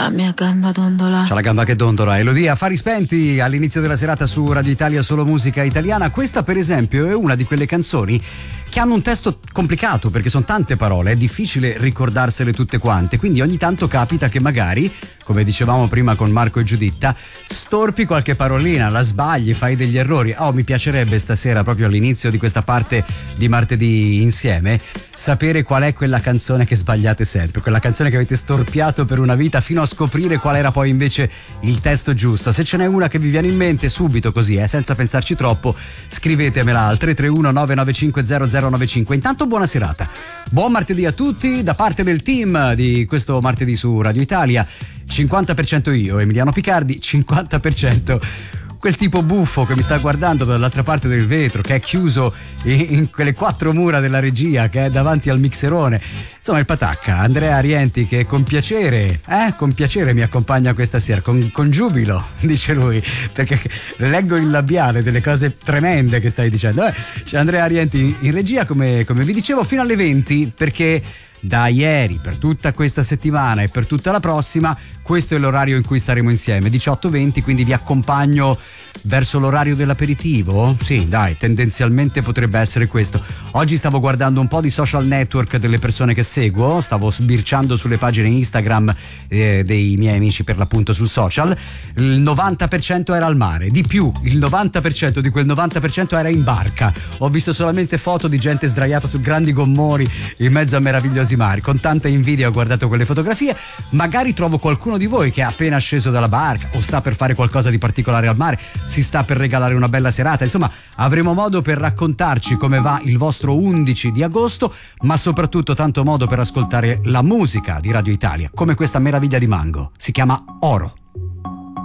la mia gamba dondola. C'ha la gamba che dondola. Elodie, Affari spenti all'inizio della serata su Radio Italia, solo musica italiana. Questa per esempio è una di quelle canzoni che hanno un testo complicato perché sono tante parole, è difficile ricordarsele tutte quante, quindi ogni tanto capita che magari, come dicevamo prima con Marco e Giuditta, storpi qualche parolina, la sbagli, fai degli errori. Mi piacerebbe stasera, proprio all'inizio di questa parte di martedì insieme, sapere qual è quella canzone che sbagliate sempre, quella canzone che avete storpiato per una vita fino a scoprire qual era poi invece il testo giusto. Se ce n'è una che vi viene in mente subito così, senza pensarci troppo, scrivetemela al 331 995 0095. Intanto buona serata, buon martedì a tutti da parte del team di questo martedì su Radio Italia. 50% io, Emiliano Picardi, 50% quel tipo buffo che mi sta guardando dall'altra parte del vetro, che è chiuso in quelle quattro mura della regia, che è davanti al mixerone. Insomma, il patacca, Andrea Arienti, che con piacere mi accompagna questa sera, con giubilo, dice lui, perché leggo il labiale delle cose tremende che stai dicendo. C'è Andrea Arienti in regia, come vi dicevo, fino alle 20, perché da ieri, per tutta questa settimana e per tutta la prossima, questo è l'orario in cui staremo insieme, 18:20, quindi vi accompagno verso l'orario dell'aperitivo? Sì, dai, tendenzialmente potrebbe essere questo. Oggi stavo guardando un po' di social network delle persone che seguo, stavo sbirciando sulle pagine Instagram dei miei amici, per l'appunto sul social. Il 90% era al mare, di più, il 90% di quel 90% era in barca. Ho visto solamente foto di gente sdraiata su grandi gommoni in mezzo a meravigliosi mari. Con tanta invidia ho guardato quelle fotografie. Magari trovo qualcuno di voi che è appena sceso dalla barca o sta per fare qualcosa di particolare al mare, si sta per regalare una bella serata. Insomma, avremo modo per raccontarci come va il vostro 11 di agosto, ma soprattutto tanto modo per ascoltare la musica di Radio Italia, come questa meraviglia di Mango. Si chiama Oro.